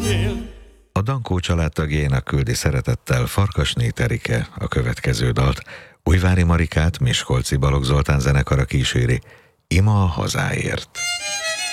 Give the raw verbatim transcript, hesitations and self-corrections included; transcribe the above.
beszél. A Dankó családtagjainak küldi szeretettel Farkasné Terike a következő dalt. Újvári Marikát Miskolci Balogh Zoltán zenekara kíséri. Ima a hazáért.